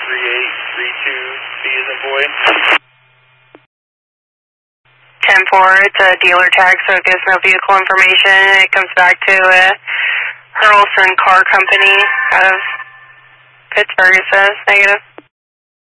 3832, C as in boy. 10-4, it's a dealer tag, so it gives no vehicle information. It comes back to Hurlson Car Company out of Pittsburgh, it says, negative.